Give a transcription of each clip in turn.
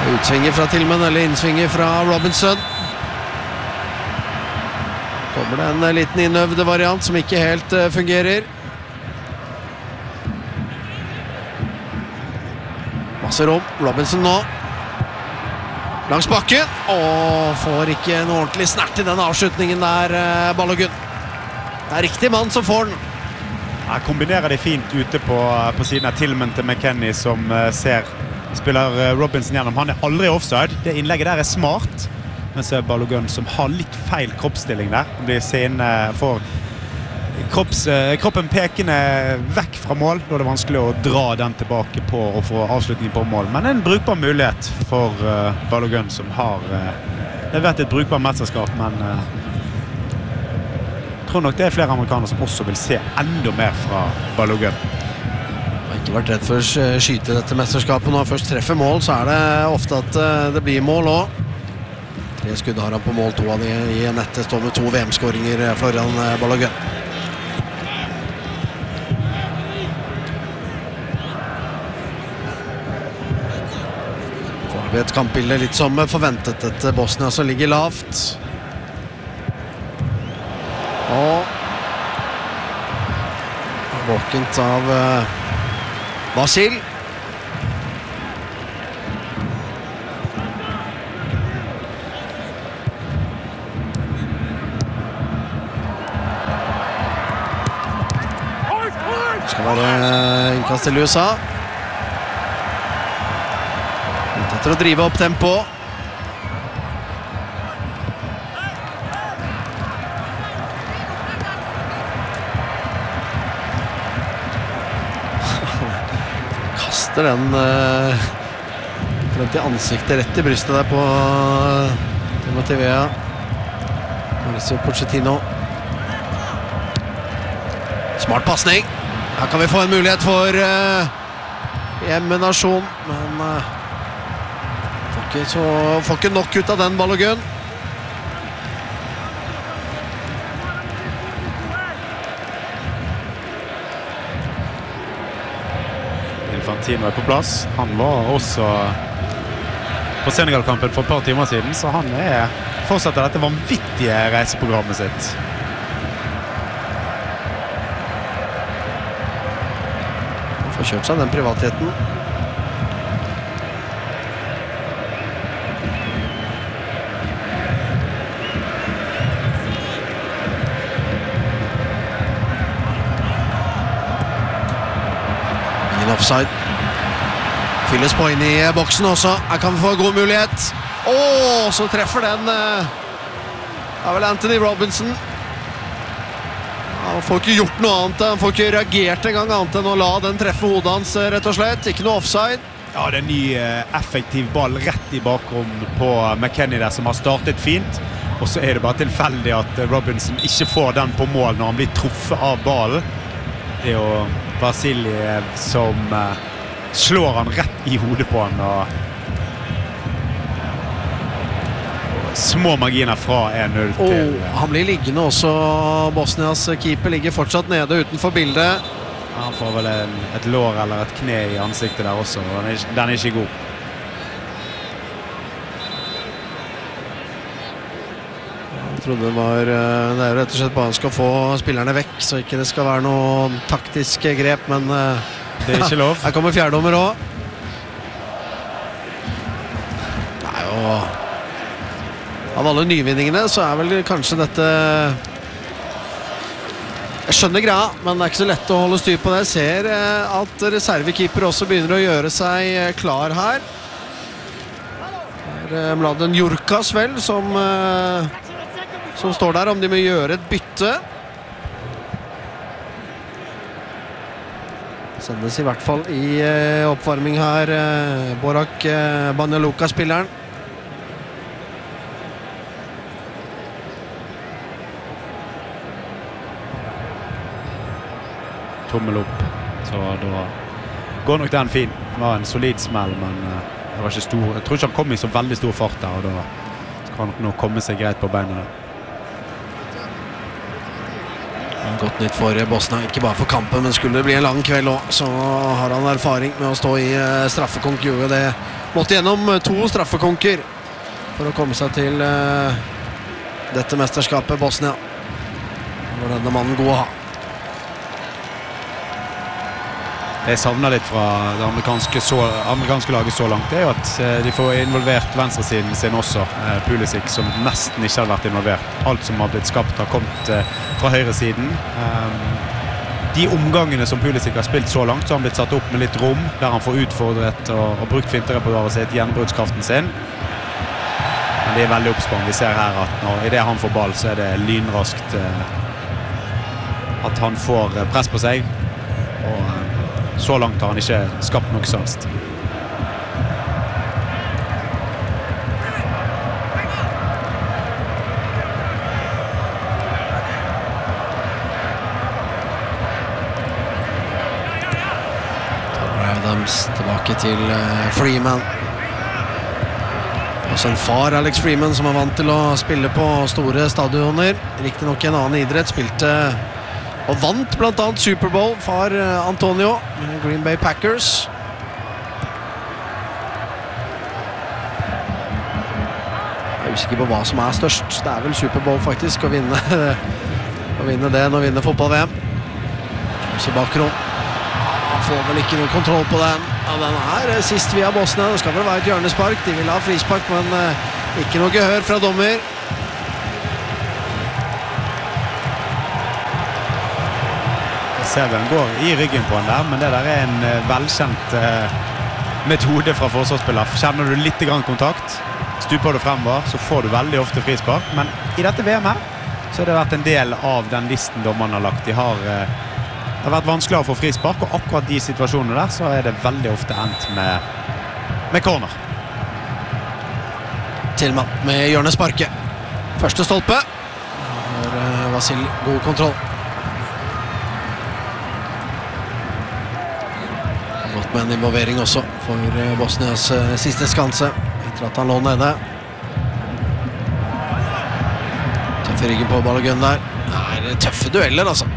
Utsvinger fra Tillman, eller innsvinger fra Robinson. Kommer det en liten innøvde variant som ikke helt fungerer. Masse rom, Robinson nå. Langs bakken, og får ikke noe ordentlig snert i den avslutningen der, Balogun. Det riktig mann som får den. Jeg kombinerer det fint ute på siden av Tillman til McKennie som spiller Robinson gjennom. Han aldri offside. Det innlegget der smart. Men så Balogun som har litt feil kroppsstilling der. Han blir seende for kroppen pekende vekk fra mål. Da det vanskelig å dra den tilbake på og få avslutning på mål. Men en brukbar mulighet for Balogun som har levert et brukbar mesterskap, men jeg tror nok det flere amerikanere som også vil se enda mer fra Balogun. Har ikke vært redd for å skyte dette mesterskapet. Når han først treffer mål, så det ofte at det blir mål også. 3 skudd har han på mål, 2 av de i nettet. Står med 2 VM-skåringer, Florian Balogun. Får vi et kampbilde litt som forventet, et Bosnia som ligger lavt. Og våkent av Vasil. Det skal være innkast til USA. Etter å drive opp tempo. Den til ansiktet rett i brystet der på Timothy Vea. Mauricio Pochettino. Smart passning. Her kan vi få en mulighet for hjemmenasjon, men får ikke nok ut av den, Balogun. Infantino på plass. Han var også på Senegal-kampen for et par timer siden, så han fortsetter dette vanvittige reiseprogrammet sitt. Han får kjørt seg den privatheten. Offside. Fylles på inn i boksen også. Her kan vi få en god mulighet. Så treffer den vel Anthony Robinson. Han får ikke gjort noe annet. Han får ikke reagert en gang annet enn å la den treffe hodet hans, rett og slett. Ikke noe offside. Ja, det en ny effektiv ball rett i bakrom på McKennie der, som har startet fint. Og så det bare tilfeldig at Robinson ikke får den på mål når han blir truffet av ballen. Det jo Vasiljev som slår han rett i hodet på han, og små marginer fra 1-0 til... Han blir liggende også. Bosnias keeper ligger fortsatt nede utenfor bildet. Han får vel et lår eller et kne i ansiktet der også, og den ikke god. Jeg trodde det rett og slett bare han skal få spillerne vekk, så ikke det skal være noe taktiske grep, men det ikke lov. Her kommer fjerdedommer også. Det jo av alle nyvinningene så vel kanskje dette, jeg skjønner greia, men det ikke så lett å holde styr på det. Jeg ser at reservekeeper også begynner å gjøre seg klar her. Det Mladen Jurkas vel som står der, om de må gjøre et bytte. Sendes i hvert fall i oppvarming her, Borak Banjaluka-spilleren. Tommel opp, så da går nok den fin. Det var en solid smell, men det var ikke stor. Jeg tror ikke han kom i så veldig stor fart der, og da skal han nok komme seg greit på beina der. Godt nytt for Bosnia, ikke bare for kampen, men skulle det bli en lang kveld også, så har han erfaring med å stå i straffekonk. Gjorde det måtte gjennom 2 straffekonker for å komme seg til dette mesterskapet Bosnia. Hvor denne mannen god å ha. Jeg savner litt fra det amerikanske laget så langt, det er jo at de får involvert venstresiden sin også. Pulisic som nesten ikke har vært involvert. Alt som har blitt skapt har kommet fra høyresiden. De omgangene som Pulisic har spilt så langt, så har han blitt satt opp med litt rom, der han får utfordret og brukt finterepertoaret sitt, gjennombruddskraften sin. Men det er veldig oppspann. Vi ser her at i det han får ball, så er det lynraskt at han får press på seg. Og så langt har han ikke skapt noe sanst. Adams tilbake til Freeman. Også en far, Alex Freeman, som er vant til å spille på store stadioner. Riktig nok en annen idrett, spilte og vant blant annet Superbowl, far Antonio, med Green Bay Packers. Jeg er usikker på hva som er størst. Det er vel Superbowl faktisk, å vinne det når vinner fotball-VM. Så bakrom. Han får vel ikke noen kontroll på den. Ja, den er sist via Bosnia. Det skal vel være et hjørnespark. De vil ha frispark, men ikke noe gehør fra dommer. Han går i ryggen på han der, men det der er en velkjent metode fra forsvarsspiller. Kjenner du litt grann kontakt, stuper du fremover, så får du veldig ofte frispark. Men i dette VM her, så har det vært en del av den listen dommerne har lagt. Det har vært vanskeligere å få frispark, og akkurat de situasjonene der, så er det veldig ofte endt med corner. Tillman med hjørnesparket. Første stolpe. Har Vasil god kontroll. Med en involvering også for Bosnias siste skanse etter at han lå nede. Tøffe ryggen på Balogun der. Det er tøffe dueller altså.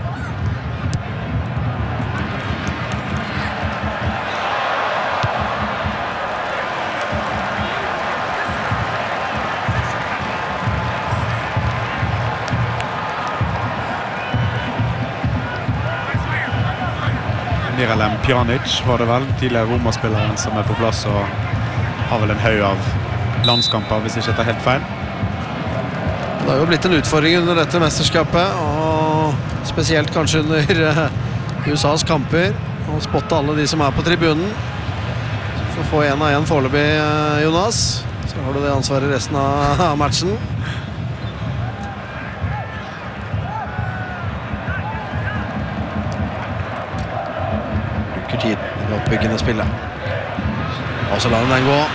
Miralem Pjanic var det vel, tidligere Roma-spilleren som er på plass og har vel en haug av landskamper, hvis ikke det er helt feil. Det har jo blitt en utfordring under dette mesterskapet, og spesielt kanskje under USAs kamper, og spotte alle de som er på tribunen. Så får få 1 av 1 foreløpig, Jonas. Så har du det ansvaret resten av matchen. Tid i oppbyggende spillet. Og så lar han den gå.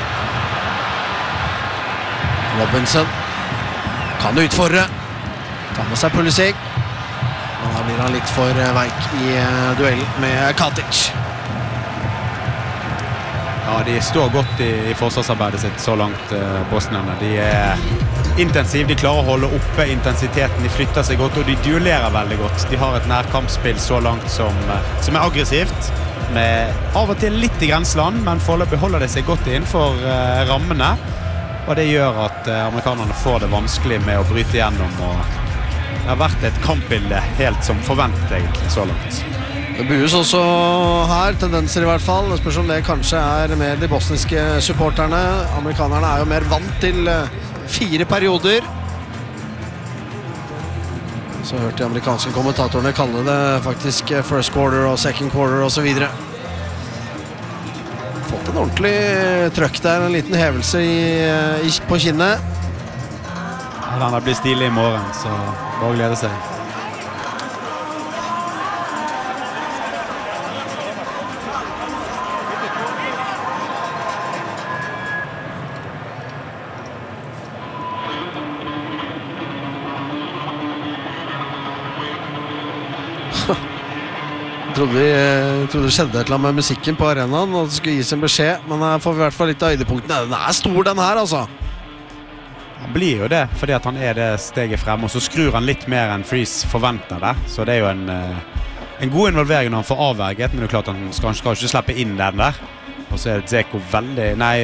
Robinson kan utfordre. Ta med seg Pulisic. Men da blir han litt for veik i duellen med Katic. Ja, de står godt i forsvarsarbeidet sitt så langt, bosnierne. De er intensive, de klarer å holde oppe intensiteten, de flytter seg godt, og de duellerer veldig godt. De har et nærkampspill så langt som er aggressivt, med av og til litt i grenseland, men foreløpig holder det seg godt innenfor rammene, og det gjør at amerikanerne får det vanskelig med å bryte igjennom, og det har vært et kampbilde helt som forventet egentlig så langt. Det bues også her, tendenser i hvert fall. Det spørs om det kanskje er mer de bosniske supporterne. Amerikanerne er jo mer vant til 4 perioder. Så hørte de amerikanske kommentatorene kalle det faktisk first quarter og second quarter og så videre. Fått en ordentlig trøkk der, en liten hevelse på kinnet. Den blir stilig i morgen, så bare glede seg. Jeg trodde det skjedde et eller annet med musikken på arenaen, og det skulle gis en beskjed, men her får vi i hvert fall litt av høydepunktene. Den er stor, den her, altså. Han blir jo det, fordi at han er det steget frem, og så skrur han litt mer enn Freeze forventer det. Så det er jo en god involvering når han får avverget, men det er klart han skal ikke slippe inn den der. og så det Dzeko veldig... Nei,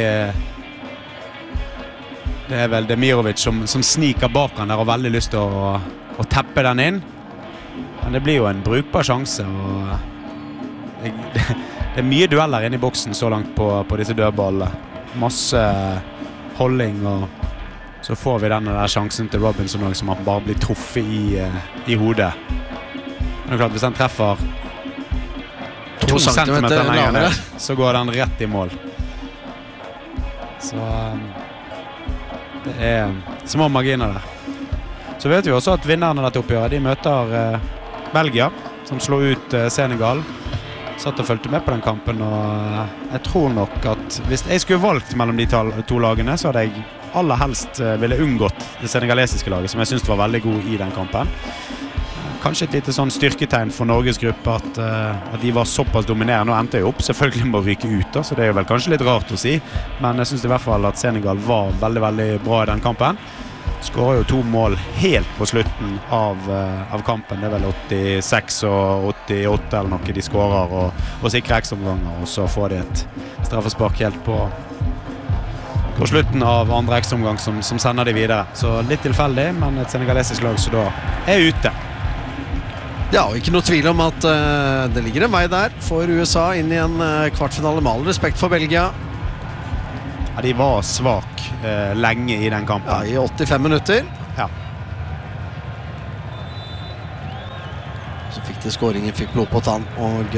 det vel Demirovic som sniker bak han der og veldig lyst til å teppe den inn. Men det blir jo en brukbar sjanse, og det mye dueller inne i boksen så langt på disse dødballene. Masse holding, og så får vi denne der sjansen til Robinson også, som bare blir truffet i hodet. Men det klart, hvis han treffer 2 centimeter lenger, så går den rett i mål. Så det små marginer der. Så vet vi også at vinnerne av dette oppgjøret, de møter Belgia, som slår ut Senegal. Satt og følte med på den kampen, og jeg tror nok at hvis jeg skulle valgt mellom de 2 lagene, så hadde jeg aller helst ville unngått det senegalesiske laget, som jeg synes var veldig god i den kampen. Kanskje et lite sånn styrketegn for Norges gruppe at de var såpass dominerende. Nå endte jeg opp selvfølgelig med å ryke ut da, så det er jo vel kanskje litt rart å si, men jeg synes i hvert fall at Senegal var veldig, veldig bra i den kampen. Skårer jo 2 mål helt på slutten av kampen. Det vel 86 og 88 eller noe de skårer, og sikrer ekstraomganger, og så får de et straffespark helt på slutten av andre ekstraomgang som sender de videre. Så litt tilfeldig, men et senegalesisk lag som da ute. Ja, og ikke noe tvil om at det ligger en vei der for USA inn i en kvartfinale med all respekt for Belgia. Ja, de var svak lenge i den kampen. Ja, i 85 minutter. Ja. Så fikk de skåringen, fikk blod på tann, og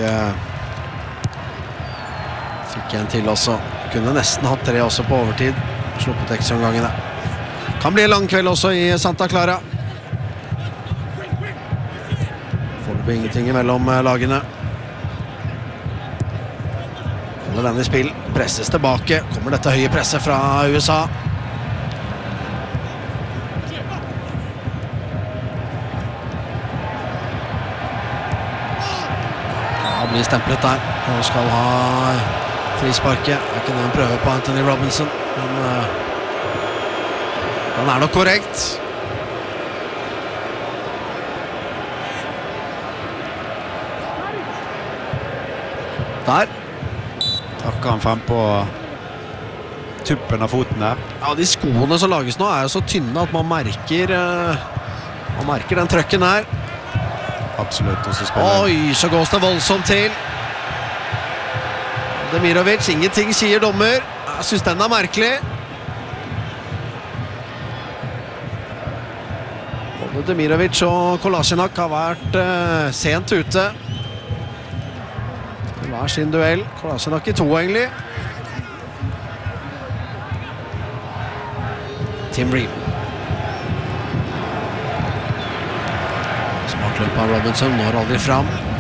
fikk en til også. Kunne nesten hatt 3 også på overtid. Sluppet ekstraomgangene. Kan bli en lang kveld også i Santa Clara. Foreløpig ingenting mellom lagene. Holder den i spill. Presses tilbake. Kommer dette høye presset fra USA. Ja, blir stemplet der. Og skal ha frisparket. Det ikke det han prøver på Anthony Robinson, men den nok korrekt. Der. Takker han frem på tuppen av foten der. Ja, de skoene som lages nå jo så tynne at man merker den trøkken her. Absolutt, og så spiller. Oi, så gås det voldsomt til. Demirovic, ingenting sier dommer. Jeg synes den merkelig. Både Demirovic og Kolasinac har vært sent ute. Hver sin duell. Kolasinac i 2 egentlig. Tim Ream. Smakløp av Robinson, når aldri fram.